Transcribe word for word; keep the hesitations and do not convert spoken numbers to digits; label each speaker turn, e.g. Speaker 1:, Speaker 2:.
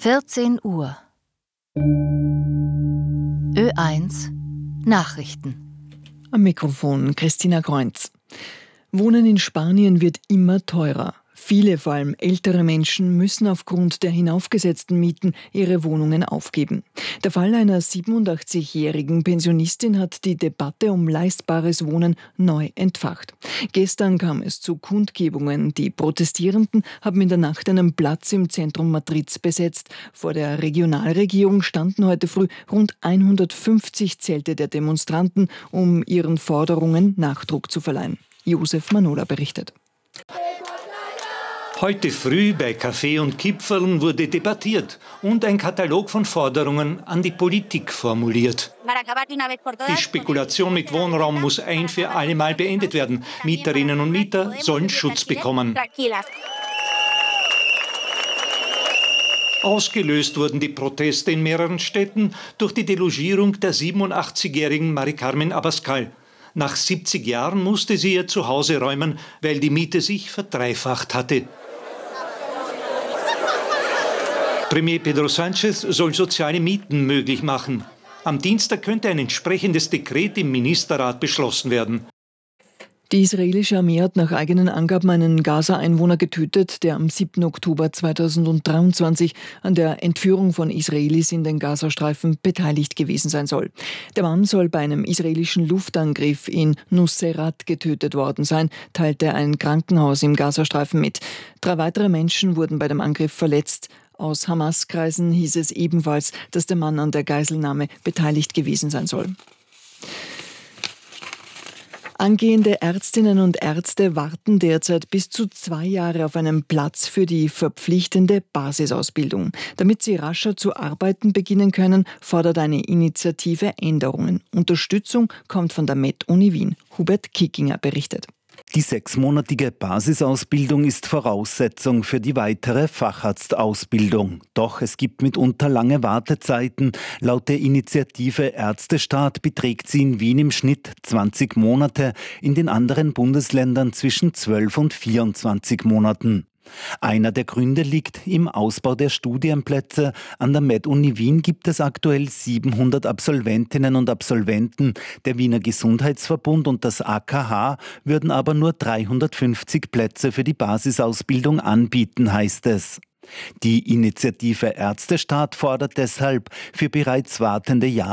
Speaker 1: vierzehn Uhr. Ö eins Nachrichten.
Speaker 2: Am Mikrofon Christina Kreunz. Wohnen in Spanien wird immer teurer. Viele, vor allem ältere Menschen, müssen aufgrund der hinaufgesetzten Mieten ihre Wohnungen aufgeben. Der Fall einer siebenundachtzigjährigen Pensionistin hat die Debatte um leistbares Wohnen neu entfacht. Gestern kam es zu Kundgebungen. Die Protestierenden haben in der Nacht einen Platz im Zentrum Madrids besetzt. Vor der Regionalregierung standen heute früh rund hundertfünfzig Zelte der Demonstranten, um ihren Forderungen Nachdruck zu verleihen. Josef Manola berichtet.
Speaker 3: Heute früh bei Kaffee und Kipferln wurde debattiert und ein Katalog von Forderungen an die Politik formuliert. Die Spekulation mit Wohnraum muss ein für alle Mal beendet werden. Mieterinnen und Mieter sollen Schutz bekommen. Ausgelöst wurden die Proteste in mehreren Städten durch die Delogierung der siebenundachtzigjährigen Mari Carmen Abascal. Nach siebzig Jahren musste sie ihr Zuhause räumen, weil die Miete sich verdreifacht hatte. Premier Pedro Sánchez soll soziale Mieten möglich machen. Am Dienstag könnte ein entsprechendes Dekret im Ministerrat beschlossen werden.
Speaker 2: Die israelische Armee hat nach eigenen Angaben einen Gaza-Einwohner getötet, der am siebten Oktober zweitausenddreiundzwanzig an der Entführung von Israelis in den Gazastreifen beteiligt gewesen sein soll. Der Mann soll bei einem israelischen Luftangriff in Nuseirat getötet worden sein, teilte ein Krankenhaus im Gazastreifen mit. Drei weitere Menschen wurden bei dem Angriff verletzt. Aus Hamas-Kreisen hieß es ebenfalls, dass der Mann an der Geiselnahme beteiligt gewesen sein soll. Angehende Ärztinnen und Ärzte warten derzeit bis zu zwei Jahre auf einen Platz für die verpflichtende Basisausbildung. Damit sie rascher zu arbeiten beginnen können, fordert eine Initiative Änderungen. Unterstützung kommt von der Med-Uni Wien. Hubert Kickinger berichtet.
Speaker 4: Die sechsmonatige Basisausbildung ist Voraussetzung für die weitere Facharztausbildung. Doch es gibt mitunter lange Wartezeiten. Laut der Initiative Ärztestaat beträgt sie in Wien im Schnitt zwanzig Monate, in den anderen Bundesländern zwischen zwölf und vierundzwanzig Monaten. Einer der Gründe liegt im Ausbau der Studienplätze. An der Med-Uni Wien gibt es aktuell siebenhundert Absolventinnen und Absolventen. Der Wiener Gesundheitsverbund und das A K H würden aber nur dreihundertfünfzig Plätze für die Basisausbildung anbieten, heißt es. Die Initiative Ärztestaat fordert deshalb für bereits wartende Jahre